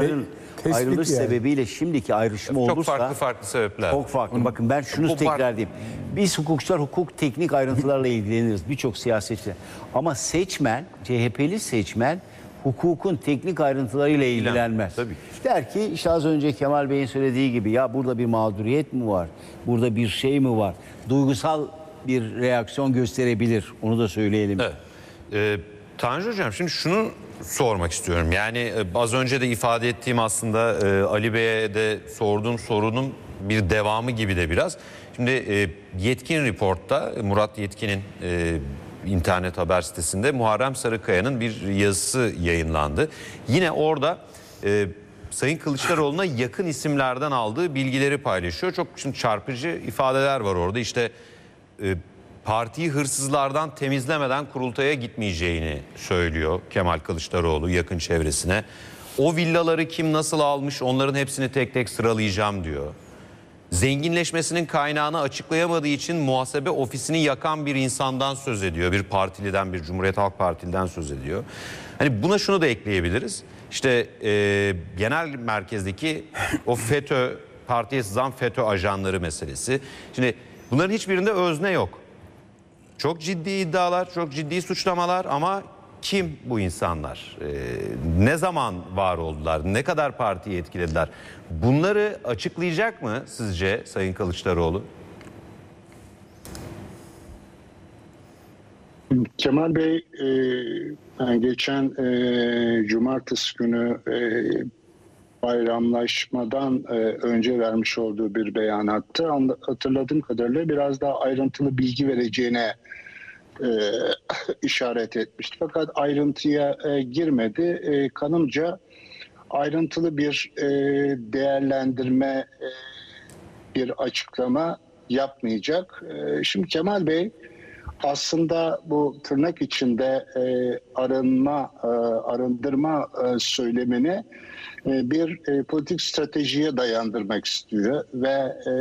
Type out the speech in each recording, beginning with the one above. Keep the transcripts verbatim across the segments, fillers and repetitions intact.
iktidarın Te- ayrılış yani. sebebiyle şimdiki ayrışma Çok olursa... farklı farklı sebepler. Çok farklı. Bakın ben şunu Bu tekrar fark- edeyim. Biz hukukçular hukuk teknik ayrıntılarla ilgileniriz. Birçok siyasetçi. Ama seçmen, C H P'li seçmen hukukun teknik ayrıntılarıyla ilgilenmez. Tabii. Der ki işte az önce Kemal Bey'in söylediği gibi ya burada bir mağduriyet mi var? Burada bir şey mi var? Duygusal bir reaksiyon gösterebilir. Onu da söyleyelim. Evet. Ee, Tanju Hocam şimdi şunu sormak istiyorum. Yani e, az önce de ifade ettiğim aslında e, Ali Bey'e de sorduğum sorunun bir devamı gibi de biraz. Şimdi e, Yetkin Report'ta Murat Yetkin'in e, internet haber sitesinde Muharrem Sarıkaya'nın bir yazısı yayınlandı. Yine orada e, Sayın Kılıçdaroğlu'na yakın isimlerden aldığı bilgileri paylaşıyor. Çok şimdi çarpıcı ifadeler var orada. İşte e, partiyi hırsızlardan temizlemeden kurultaya gitmeyeceğini söylüyor Kemal Kılıçdaroğlu yakın çevresine. O villaları kim nasıl almış onların hepsini tek tek sıralayacağım diyor. Zenginleşmesinin kaynağını açıklayamadığı için muhasebe ofisini yakan bir insandan söz ediyor. Bir partiliden, bir Cumhuriyet Halk Partili'den söz ediyor. Hani buna şunu da ekleyebiliriz. İşte e, genel merkezdeki o FETÖ, partiye sızan FETÖ ajanları meselesi. Şimdi bunların hiçbirinde özne yok. Çok ciddi iddialar, çok ciddi suçlamalar ama kim bu insanlar? Ee, ne zaman var oldular? Ne kadar partiyi etkilediler? Bunları açıklayacak mı sizce Sayın Kılıçdaroğlu? Kemal Bey e, yani geçen e, cumartesi günü e, bayramlaşmadan e, önce vermiş olduğu bir beyanatta hatırladığım kadarıyla biraz daha ayrıntılı bilgi vereceğine e, işaret etmişti. Fakat ayrıntıya e, girmedi. E, kanımca ayrıntılı bir e, değerlendirme, e, bir açıklama yapmayacak. E, şimdi Kemal Bey aslında bu tırnak içinde e, arınma, e, arındırma e, söylemini e, bir e, politik stratejiye dayandırmak istiyor ve e,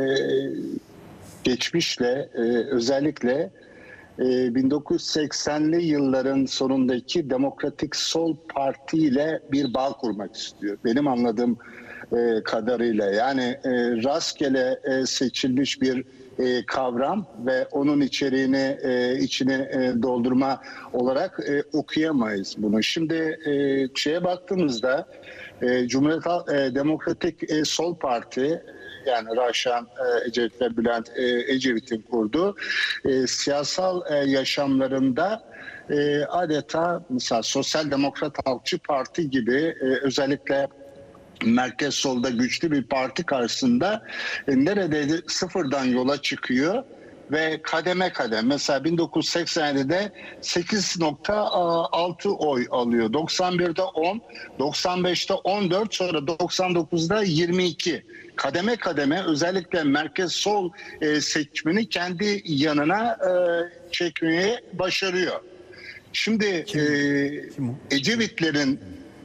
geçmişle e, özellikle e, bin dokuz yüz seksenli yılların sonundaki Demokratik Sol Parti ile bir bağ kurmak istiyor. Benim anladığım e, kadarıyla yani e, rastgele e, seçilmiş bir E, kavram ve onun içeriğini e, içine e, doldurma olarak e, okuyamayız bunu. Şimdi e, şeye baktığımızda e, Cumhuriyet e, Demokratik e, Sol Parti yani Raşan e, Ecevit ve Bülent e, Ecevit'in kurduğu e, siyasal e, yaşamlarında e, adeta mesela Sosyal Demokrat Halkçı Parti gibi e, özellikle merkez solda güçlü bir parti karşısında e, neredeyse sıfırdan yola çıkıyor ve kademe kademe mesela bin dokuz yüz seksen yedide sekiz nokta altı oy alıyor. doksan birde on, doksan beşte on dört, sonra doksan dokuzda yirmi iki. Kademe kademe özellikle merkez sol e, seçmeni kendi yanına e, çekmeyi başarıyor. Şimdi Kim? e, Kim o? Ecevitlerin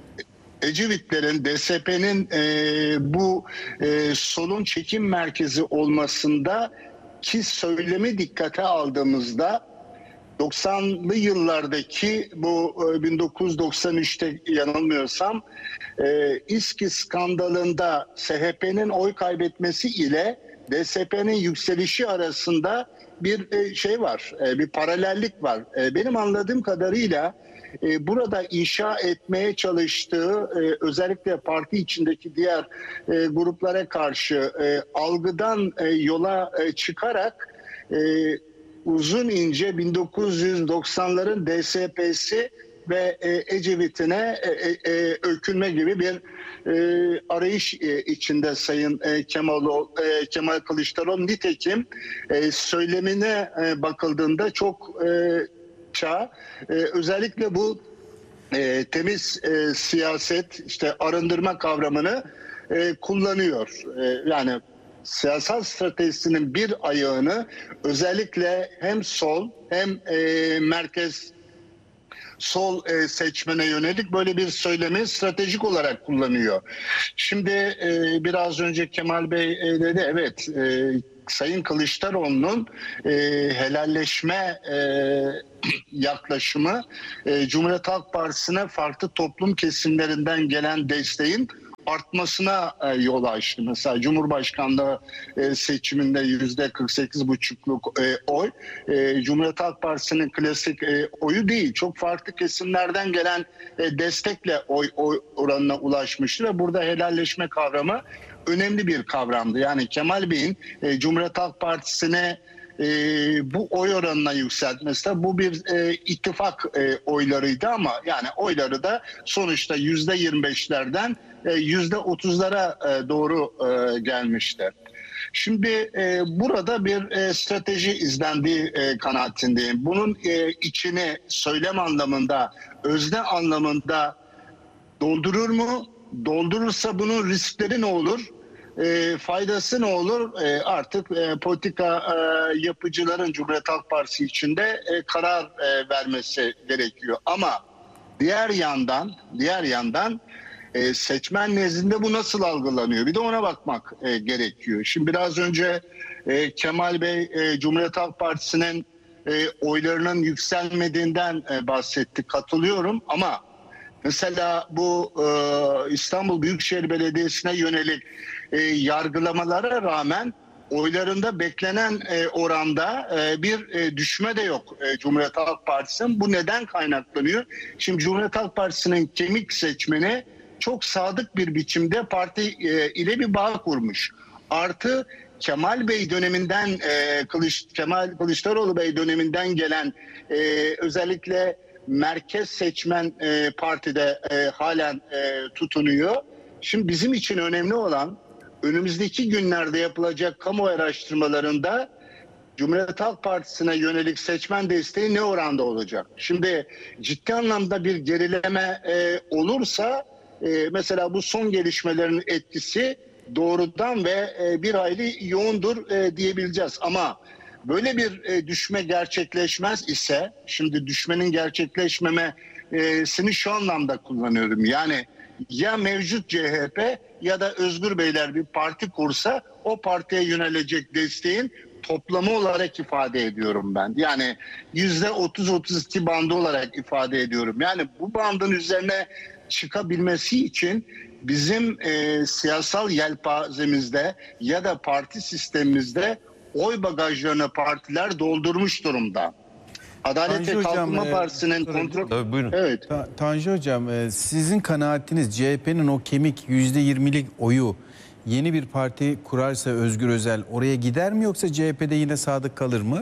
Ecevitlerin D S P'nin e, bu e, solun çekim merkezi olmasında ki söylemi dikkate aldığımızda doksanlı yıllardaki bu e, bin dokuz yüz doksan üçte yanılmıyorsam e, İSKİ skandalında S H P'nin oy kaybetmesi ile D S P'nin yükselişi arasında bir e, şey var, e, bir paralellik var. E, benim anladığım kadarıyla e, burada inşa etmeye çalıştığı e, özellikle parti içindeki diğer e, gruplara karşı e, algıdan e, yola e, çıkarak e, uzun ince bin dokuz yüz doksanların D S P'si ve e, Ecevit'ine e, e, öykünme gibi bir e, arayış e, içinde Sayın e, Kemal, e, Kemal Kılıçdaroğlu. Nitekim e, söylemine e, bakıldığında çok e, çağ, e, özellikle bu e, temiz e, siyaset, işte arındırma kavramını e, kullanıyor. E, yani siyasal stratejisinin bir ayağını özellikle hem sol hem e, merkez sol e, seçmene yönelik böyle bir söylemi stratejik olarak kullanıyor. Şimdi e, biraz önce Kemal Bey e, dedi, evet e, Sayın Kılıçdaroğlu'nun e, helalleşme e, yaklaşımı e, Cumhuriyet Halk Partisi'ne farklı toplum kesimlerinden gelen desteğin artmasına e, yol açtı. Mesela Cumhurbaşkanlığı e, seçiminde yüzde kırk sekiz buçukluk e, oy e, Cumhuriyet Halk Partisi'nin klasik e, oyu değil. Çok farklı kesimlerden gelen e, destekle oy, oy oranına ulaşmıştı ve burada helalleşme kavramı önemli bir kavramdı. Yani Kemal Bey'in e, Cumhuriyet Halk Partisi'ne e, bu oy oranına yükseltmesi de bu bir e, ittifak e, oylarıydı ama yani oyları da sonuçta yüzde yirmi beşlerden e, yüzde otuzlara e, doğru e, gelmişti. Şimdi e, burada bir e, strateji izlendiği e, kanaatindeyim. Bunun e, içini söylem anlamında, özne anlamında doldurur mu? Doldurursa bunun riskleri ne olur? E, faydası ne olur? E, artık e, politika e, yapıcıların Cumhuriyet Halk Partisi içinde e, karar e, vermesi gerekiyor. Ama diğer yandan, diğer yandan e, seçmen nezdinde bu nasıl algılanıyor? Bir de ona bakmak e, gerekiyor. Şimdi biraz önce e, Kemal Bey e, Cumhuriyet Halk Partisi'nin e, oylarının yükselmediğinden e, bahsetti. Katılıyorum ama mesela bu e, İstanbul Büyükşehir Belediyesi'ne yönelik e, yargılamalara rağmen oylarında beklenen e, oranda e, bir e, düşme de yok e, Cumhuriyet Halk Partisi'nin. Bu neden kaynaklanıyor? Şimdi Cumhuriyet Halk Partisi'nin kemik seçmeni çok sadık bir biçimde parti e, ile bir bağ kurmuş. Artı Kemal Bey döneminden e, Kılıç, Kemal Kılıçdaroğlu Bey döneminden gelen e, özellikle merkez seçmen e, partide e, halen e, tutunuyor. Şimdi bizim için önemli olan önümüzdeki günlerde yapılacak kamu araştırmalarında Cumhuriyet Halk Partisi'ne yönelik seçmen desteği ne oranda olacak? Şimdi ciddi anlamda bir gerileme e, olursa e, mesela bu son gelişmelerin etkisi doğrudan ve e, bir hayli yoğundur e, diyebileceğiz. Ama böyle bir e, düşme gerçekleşmez ise, şimdi düşmenin gerçekleşmemesini şu anlamda kullanıyorum. Yani ya mevcut C H P ya da Özgür Beyler bir parti kursa o partiye yönelecek desteğin toplamı olarak ifade ediyorum ben. Yani yüzde otuz otuz iki bandı olarak ifade ediyorum. Yani bu bandın üzerine çıkabilmesi için bizim e, siyasal yelpazemizde ya da parti sistemimizde oy bagajlarını partiler doldurmuş durumda. Adalet Tanju ve Kalkınma Hocam, Partisi'nin e, kontrol... Tabii, buyurun. Evet. Ta- Tanju Hocam, e, sizin kanaatiniz C H P'nin o kemik yüzde yirmilik oyu yeni bir parti kurarsa Özgür Özel oraya gider mi yoksa C H P'de yine sadık kalır mı?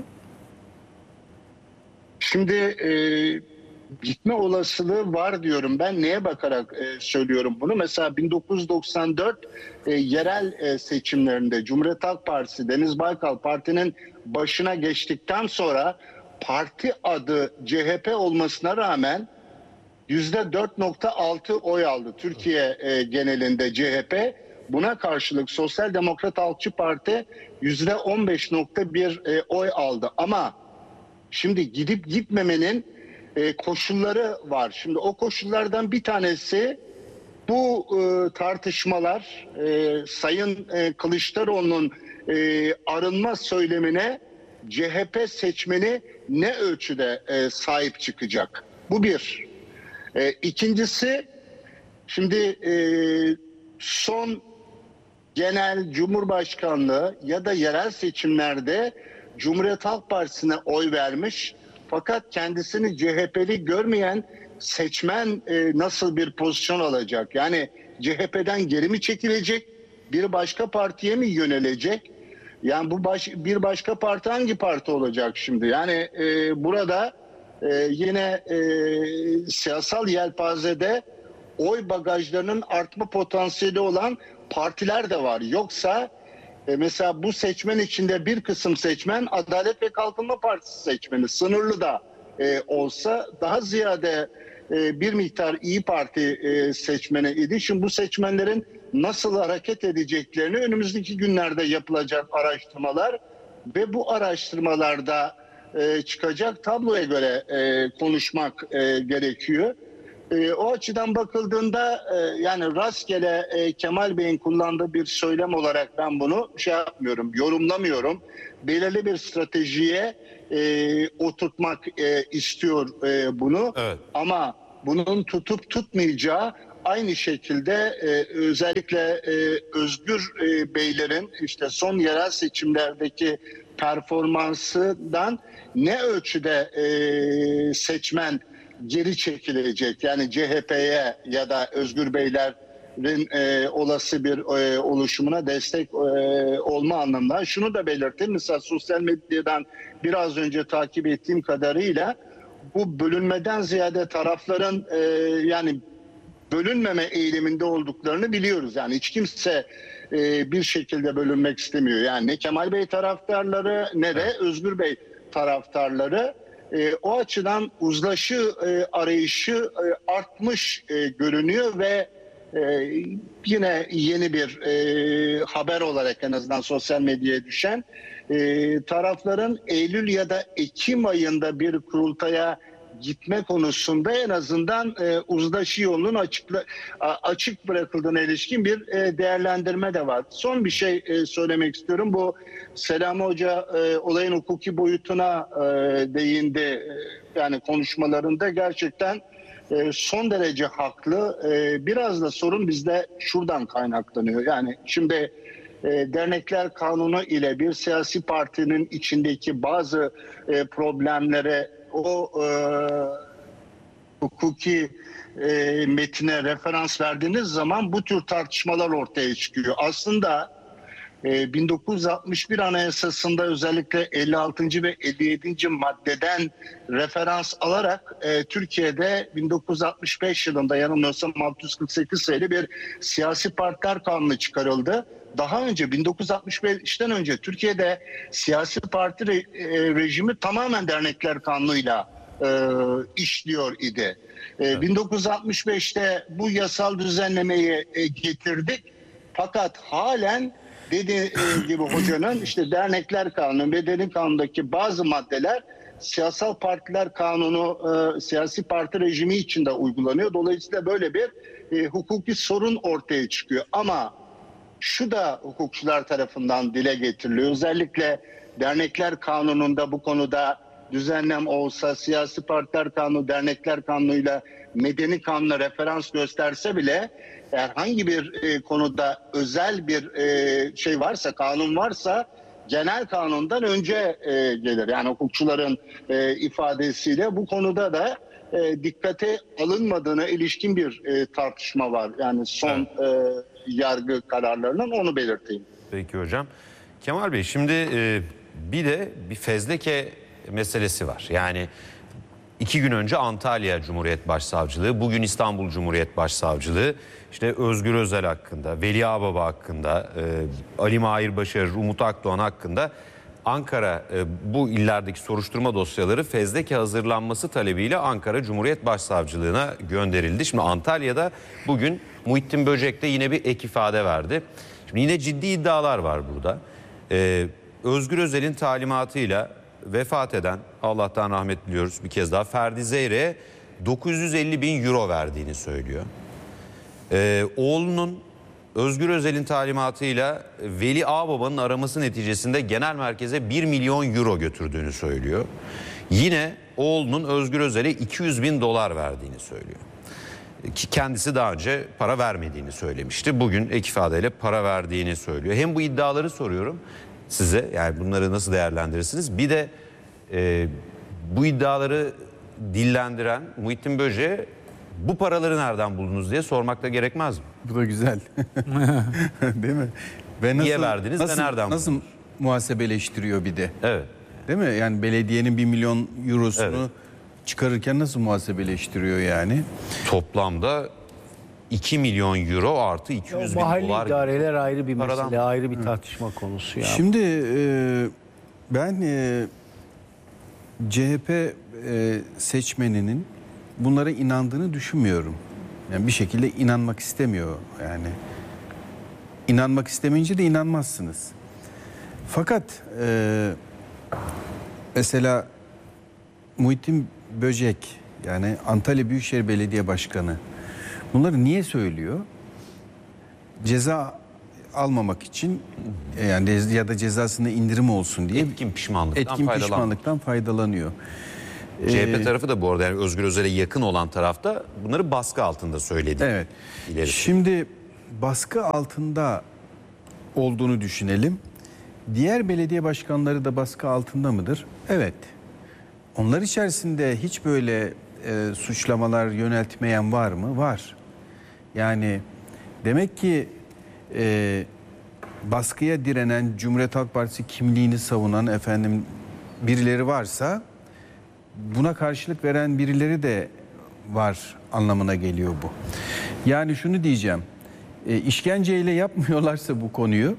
Şimdi e, gitme olasılığı var diyorum. Ben neye bakarak e, söylüyorum bunu? Mesela bin dokuz yüz doksan dört e, yerel e, seçimlerinde Cumhuriyet Halk Partisi, Deniz Baykal partinin başına geçtikten sonra parti adı C H P olmasına rağmen yüzde dört nokta altı oy aldı Türkiye e, genelinde C H P. Buna karşılık Sosyal Demokrat Halkçı Parti yüzde on beş nokta bir e, oy aldı. Ama şimdi gidip gitmemenin e, koşulları var. Şimdi o koşullardan bir tanesi bu e, tartışmalar e, Sayın e, Kılıçdaroğlu'nun e, arınma söylemine C H P seçmeni ne ölçüde e, sahip çıkacak? Bu bir. E, ikincisi, şimdi e, son genel Cumhurbaşkanlığı ya da yerel seçimlerde Cumhuriyet Halk Partisi'ne oy vermiş fakat kendisini C H P'li görmeyen seçmen e, nasıl bir pozisyon alacak? Yani C H P'den geri mi çekilecek? Bir başka partiye mi yönelecek? Yani bu baş, bir başka parti hangi parti olacak şimdi? Yani e, burada e, yine e, siyasal yelpazede oy bagajlarının artma potansiyeli olan partiler de var. Yoksa e, mesela bu seçmen içinde bir kısım seçmen Adalet ve Kalkınma Partisi seçmeni, sınırlı da e, olsa daha ziyade e, bir miktar İyi Parti e, seçmeni idi. Şimdi bu seçmenlerin nasıl hareket edeceklerini önümüzdeki günlerde yapılacak araştırmalar ve bu araştırmalarda e, çıkacak tabloya göre e, konuşmak e, gerekiyor. E, o açıdan bakıldığında e, yani rastgele e, Kemal Bey'in kullandığı bir söylem olarak ben bunu şey yapmıyorum, yorumlamıyorum. Belirli bir stratejiye e, oturtmak e, istiyor e, bunu. Evet. Ama bunun tutup tutmayacağı aynı şekilde e, özellikle e, Özgür e, Beylerin işte son yerel seçimlerdeki performansından ne ölçüde e, seçmen geri çekilecek, yani C H P'ye ya da Özgür Beylerin e, olası bir e, oluşumuna destek e, olma anlamında. Şunu da belirteyim, mesela sosyal medyadan biraz önce takip ettiğim kadarıyla bu bölünmeden ziyade tarafların e, yani bölünmeme eğiliminde olduklarını biliyoruz. Yani hiç kimse e, bir şekilde bölünmek istemiyor. Yani ne Kemal Bey taraftarları ne de Özgür Bey taraftarları. E, o açıdan uzlaşı e, arayışı e, artmış e, görünüyor ve e, yine yeni bir e, haber olarak en azından sosyal medyaya düşen e, tarafların Eylül ya da Ekim ayında bir kurultaya gitme konusunda en azından e, uzlaşı yolunun açıkla, açık bırakıldığına ilişkin bir e, değerlendirme de var. Son bir şey e, söylemek istiyorum. Bu Selami Hoca e, olayın hukuki boyutuna e, değindi. E, yani konuşmalarında gerçekten e, son derece haklı. E, biraz da sorun bizde şuradan kaynaklanıyor. Yani şimdi e, dernekler kanunu ile bir siyasi partinin içindeki bazı e, problemlere o e, hukuki e, metine referans verdiğiniz zaman bu tür tartışmalar ortaya çıkıyor. Aslında e, bin dokuz yüz altmış bir Anayasası'nda özellikle elli altıncı ve elli yedinci maddeden referans alarak e, Türkiye'de bin dokuz yüz altmış beş yılında yanılmıyorsam altı yüz kırk sekiz sayılı bir siyasi partiler kanunu çıkarıldı. Daha önce bin dokuz yüz altmış beşten önce Türkiye'de siyasi parti re, e, rejimi tamamen dernekler kanunuyla e, işliyor idi. E, evet. bin dokuz yüz altmış beşte bu yasal düzenlemeyi e, getirdik. Fakat halen dediği gibi hocanın işte dernekler kanunu, medeni kanundaki bazı maddeler siyasal partiler kanunu, e, siyasi parti rejimi içinde uygulanıyor. Dolayısıyla böyle bir e, hukuki sorun ortaya çıkıyor. Ama şu da hukukçular tarafından dile getiriliyor. Özellikle dernekler kanununda bu konuda düzenlem olsa, siyasi partiler kanunu, dernekler kanunuyla medeni kanuna referans gösterse bile herhangi bir e, konuda özel bir e, şey varsa, kanun varsa genel kanundan önce e, gelir. Yani hukukçuların e, ifadesiyle bu konuda da e, dikkate alınmadığına ilişkin bir e, tartışma var. Yani son evet. e, yargı kararlarının, onu belirteyim. Peki hocam. Kemal Bey, şimdi e, bir de bir fezleke meselesi var. Yani iki gün önce Antalya Cumhuriyet Başsavcılığı, bugün İstanbul Cumhuriyet Başsavcılığı işte Özgür Özel hakkında, Veli Ağbaba hakkında, e, Ali Mahir Başarır, Umut Akdoğan hakkında Ankara e, bu illerdeki soruşturma dosyaları fezleke hazırlanması talebiyle Ankara Cumhuriyet Başsavcılığına gönderildi. Şimdi Antalya'da bugün Muhittin Böcek de yine bir ek ifade verdi. Şimdi yine ciddi iddialar var burada. Ee, Özgür Özel'in talimatıyla vefat eden, Allah'tan rahmet diliyoruz bir kez daha, Ferdi Zeyre'ye dokuz yüz elli bin euro verdiğini söylüyor. Ee, oğlunun Özgür Özel'in talimatıyla Veli Ağbaba'nın araması neticesinde genel merkeze bir milyon euro götürdüğünü söylüyor. Yine oğlunun Özgür Özel'e iki yüz bin dolar verdiğini söylüyor. Ki kendisi daha önce para vermediğini söylemişti. Bugün ek ifadeyle para verdiğini söylüyor. Hem bu iddiaları soruyorum size, yani bunları nasıl değerlendirirsiniz? Bir de e, bu iddiaları dillendiren Muhittin Böcek'e bu paraları nereden buldunuz diye sormak da gerekmez mi? Bu da güzel. Değil mi? Ve nasıl, Niye verdiniz nasıl, ve nereden nasıl buldunuz? muhasebeleştiriyor bir de? Evet. Değil mi? Yani belediyenin bir milyon eurosunu Evet. çıkarırken nasıl muhasebeleştiriyor yani? Toplamda iki milyon euro artı iki yüz bin Mahalli dolar. idareler ayrı bir paradan. mesele, ayrı bir tartışma konusu ya. Şimdi e, ben e, C H P e, seçmeninin bunlara inandığını düşünmüyorum. Yani bir şekilde inanmak istemiyor yani. İnanmak istemeyince de inanmazsınız. Fakat e, mesela Muhittin Böcek, yani Antalya Büyükşehir Belediye Başkanı, bunları niye söylüyor? Ceza almamak için, yani ya da cezasında indirim olsun diye Etkin pişmanlıktan etkin faydalanmak. pişmanlıktan faydalanıyor. C H P Ee, tarafı da bu arada, yani Özgür Özel'e yakın olan tarafta bunları baskı altında söyledi. Evet. İleri. Şimdi baskı altında olduğunu düşünelim. Diğer belediye başkanları da baskı altında mıdır? Evet. Onlar içerisinde hiç böyle e, suçlamalar yöneltmeyen var mı? Var. Yani demek ki e, baskıya direnen, Cumhuriyet Halk Partisi kimliğini savunan efendim birileri varsa buna karşılık veren birileri de var anlamına geliyor bu. Yani şunu diyeceğim. E, işkenceyle yapmıyorlarsa bu konuyu,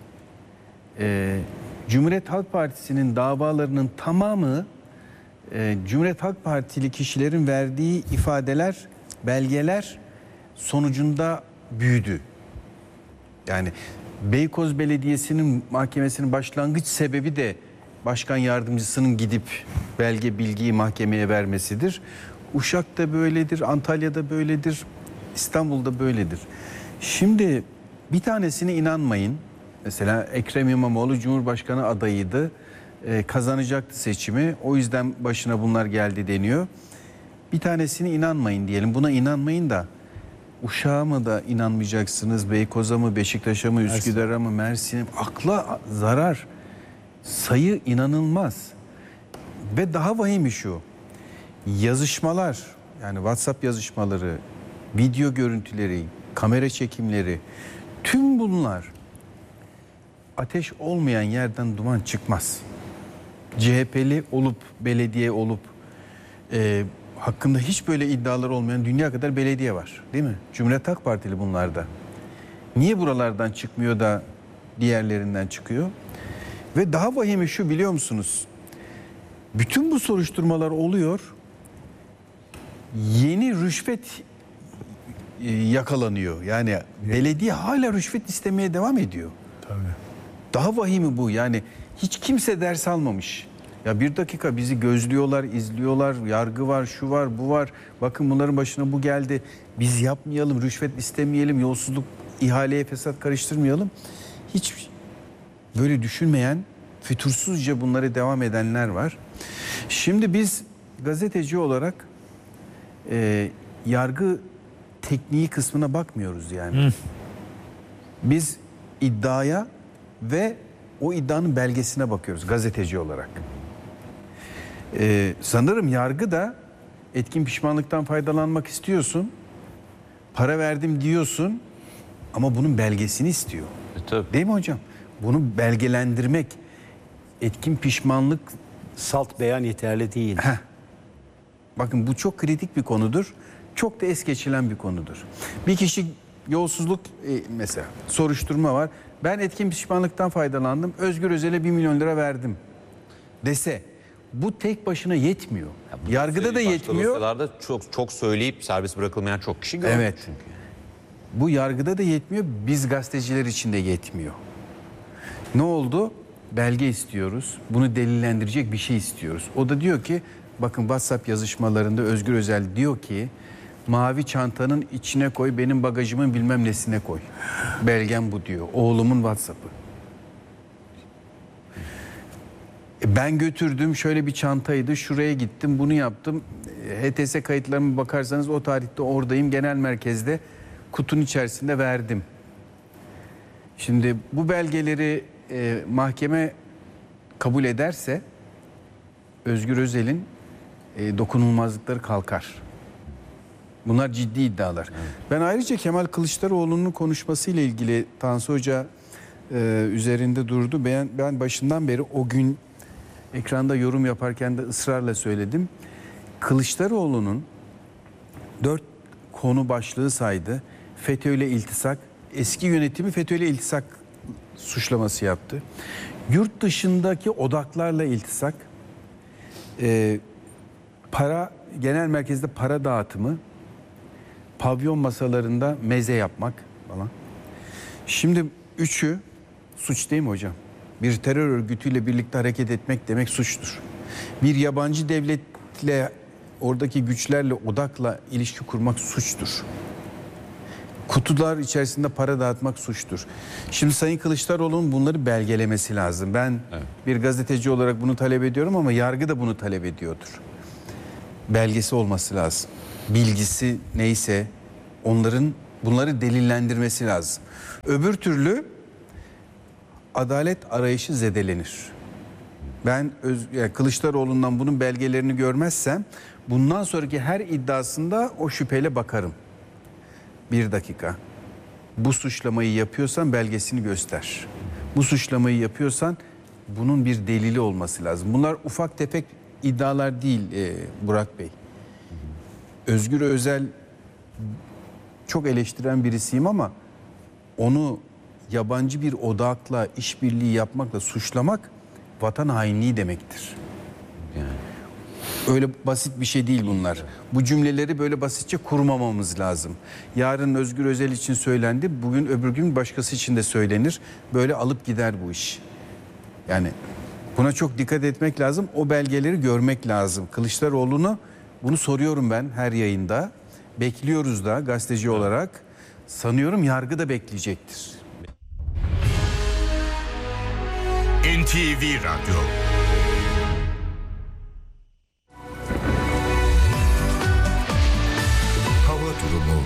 e, Cumhuriyet Halk Partisi'nin davalarının tamamı e, Cumhuriyet Halk Partili kişilerin verdiği ifadeler, belgeler sonucunda büyüdü. Yani Beykoz Belediyesi'nin mahkemesinin başlangıç sebebi de başkan yardımcısının gidip belge bilgiyi mahkemeye vermesidir. Uşak'ta böyledir, Antalya'da böyledir, İstanbul'da böyledir. Şimdi bir tanesine inanmayın. Mesela Ekrem İmamoğlu Cumhurbaşkanı adayıydı. Ee, kazanacaktı seçimi. O yüzden başına bunlar geldi deniyor. Bir tanesine inanmayın diyelim. Buna inanmayın da Uşak'a mı da inanmayacaksınız? Beykoz'a mı, Beşiktaş'a mı, Üsküdar'a mı, Mersin'e mi? Akla zarar. Sayı inanılmaz. Ve daha vahimi şu. Yazışmalar, yani WhatsApp yazışmaları, video görüntüleri, kamera çekimleri, tüm bunlar ateş olmayan yerden duman çıkmaz. C H P'li olup, belediye olup e, hakkında hiç böyle iddialar olmayan dünya kadar belediye var, değil mi? Cumhuriyet Halk Partili bunlarda. Niye buralardan çıkmıyor da diğerlerinden çıkıyor? Ve daha vahimi şu, biliyor musunuz? Bütün bu soruşturmalar oluyor. Yeni rüşvet e, yakalanıyor. Yani belediye hala rüşvet istemeye devam ediyor. Tabii. Daha vahimi bu. Yani hiç kimse ders almamış. Ya bir dakika, bizi gözlüyorlar, izliyorlar, yargı var, şu var, bu var. Bakın bunların başına bu geldi. Biz yapmayalım, rüşvet istemeyelim, yolsuzluk, ihaleye fesat karıştırmayalım. Hiç böyle düşünmeyen, fütursuzca bunları devam edenler var. Şimdi biz gazeteci olarak e, yargı tekniği kısmına bakmıyoruz yani. Hı. Biz iddiaya ve o iddianın belgesine bakıyoruz gazeteci olarak. Ee, sanırım yargı da etkin pişmanlıktan faydalanmak istiyorsun, para verdim diyorsun ama bunun belgesini istiyor. E, tabii. Değil mi hocam? Bunu belgelendirmek, etkin pişmanlık... Salt beyan yeterli değil. Heh. Bakın bu çok kritik bir konudur. Çok da es geçilen bir konudur. Bir kişi yolsuzluk e, mesela soruşturma var. Ben etkin pişmanlıktan faydalandım. Özgür Özel'e bir milyon lira verdim dese, bu tek başına yetmiyor. Ya Yargıda da yetmiyor. Dosyalarda çok çok söyleyip serbest bırakılmayan çok kişi gördük. Evet. Çünkü. Bu yargıda da yetmiyor. Biz gazeteciler için de yetmiyor. Ne oldu? Belge istiyoruz. Bunu delillendirecek bir şey istiyoruz. O da diyor ki, bakın WhatsApp yazışmalarında Özgür Özel diyor ki, mavi çantanın içine koy, benim bagajımın bilmem nesine koy. Belgem bu diyor. Oğlumun WhatsApp'ı. E ben götürdüm, şöyle bir çantaydı, şuraya gittim, bunu yaptım. H T S kayıtlarıma bakarsanız o tarihte oradayım, genel merkezde kutunun içerisinde verdim. Şimdi bu belgeleri e, mahkeme kabul ederse Özgür Özel'in e, dokunulmazlıkları kalkar. Bunlar ciddi iddialar. Evet. Ben ayrıca Kemal Kılıçdaroğlu'nun konuşmasıyla ilgili Tansu Hoca e, üzerinde durdu. Ben, ben başından beri o gün ekranda yorum yaparken de ısrarla söyledim. Kılıçdaroğlu'nun dört konu başlığı saydı. FETÖ'yle iltisak, eski yönetimi FETÖ'yle iltisak suçlaması yaptı. Yurt dışındaki odaklarla iltisak, e, para, genel merkezde para dağıtımı, pavyon masalarında meze yapmak falan. Şimdi üçü suç değil mi hocam? Bir terör örgütüyle birlikte hareket etmek demek suçtur. Bir yabancı devletle, oradaki güçlerle, odakla ilişki kurmak suçtur. Kutular içerisinde para dağıtmak suçtur. Şimdi Sayın Kılıçdaroğlu'nun bunları belgelemesi lazım. Ben evet. bir gazeteci olarak bunu talep ediyorum ama yargı da bunu talep ediyordur. belgesi olması lazım. Bilgisi neyse onların bunları delillendirmesi lazım. Öbür türlü adalet arayışı zedelenir. Ben Öz, yani Kılıçdaroğlu'ndan bunun belgelerini görmezsem bundan sonraki her iddiasında o şüpheyle bakarım. Bir dakika. Bu suçlamayı yapıyorsan belgesini göster. Bu suçlamayı yapıyorsan bunun bir delili olması lazım. Bunlar ufak tefek iddialar değil e, Burak Bey. Özgür Özel çok eleştiren birisiyim ama onu yabancı bir odakla işbirliği yapmakla suçlamak vatan hainliği demektir. Yani öyle basit bir şey değil bunlar. Bu cümleleri böyle basitçe kurmamamız lazım. Yarın Özgür Özel için söylendi, bugün öbür gün başkası için de söylenir. Böyle alıp gider bu iş. Yani buna çok dikkat etmek lazım. O belgeleri görmek lazım. Kılıçdaroğlu'na bunu soruyorum ben her yayında. Bekliyoruz da gazeteci olarak. Sanıyorum yargı da bekleyecektir. N T V Radyo. Hava durumu.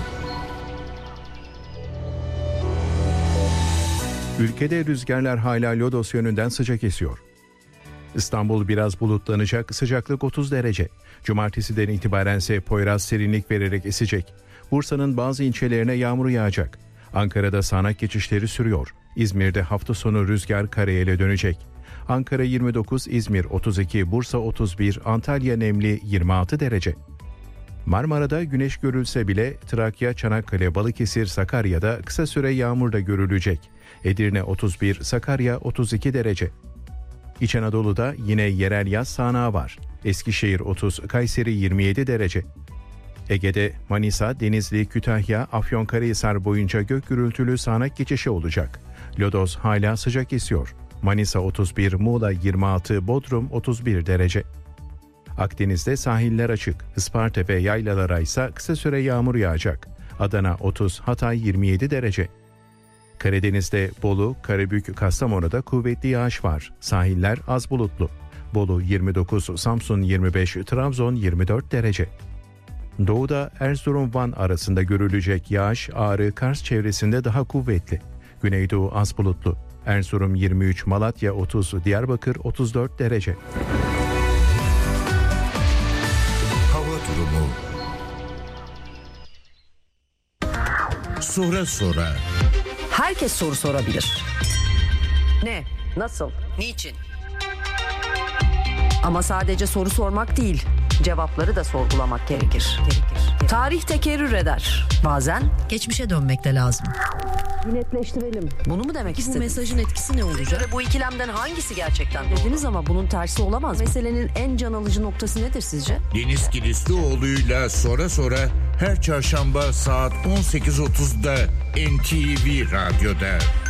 Ülkede rüzgarlar hala lodos yönünden sıcak esiyor. İstanbul biraz bulutlanacak, sıcaklık otuz derece. Cumartesiden itibaren ise Poyraz serinlik vererek esecek. Bursa'nın bazı ilçelerine yağmur yağacak. Ankara'da sağanak geçişleri sürüyor. İzmir'de hafta sonu rüzgar karayele dönecek. Ankara yirmi dokuz, İzmir otuz iki, Bursa otuz bir, Antalya nemli yirmi altı derece. Marmara'da güneş görülse bile Trakya, Çanakkale, Balıkesir, Sakarya'da kısa süre yağmur da görülecek. Edirne otuz bir, Sakarya otuz iki derece. İç Anadolu'da yine yerel yaz sağanağı var. Eskişehir otuz, Kayseri yirmi yedi derece. Ege'de Manisa, Denizli, Kütahya, Afyonkarahisar boyunca gök gürültülü sağanak geçişi olacak. Lodos hala sıcak esiyor. Manisa otuz bir, Muğla yirmi altı, Bodrum otuz bir derece. Akdeniz'de sahiller açık. Isparta ve yaylalara ise kısa süre yağmur yağacak. Adana otuz, Hatay yirmi yedi derece. Karadeniz'de Bolu, Karabük, Kastamonu'da kuvvetli yağış var. Sahiller az bulutlu. Bolu yirmi dokuz, Samsun yirmi beş, Trabzon yirmi dört derece. Doğuda Erzurum-Van arasında görülecek yağış Ağrı, Kars çevresinde daha kuvvetli. Güneydoğu az bulutlu. Erzurum yirmi üç, Malatya otuz, Diyarbakır otuz dört derece. Hava durumu. Sonra sonra. Herkes soru sorabilir. Ne? Nasıl? Niçin? Ama sadece soru sormak değil, cevapları da sorgulamak gerekir. Gerekir. Tarih tekerrür eder. Bazen geçmişe dönmek de lazım. netleştirelim. Bunu mu demek istediniz? Bu mesajın etkisi ne olacak? Ve bu ikilemden hangisi gerçekten dediniz ama bunun tersi olamaz. Meselenin en can alıcı noktası nedir sizce? Deniz Kilislioğlu'yla sonra sonra her çarşamba saat on sekiz otuzda N T V Radyo'da.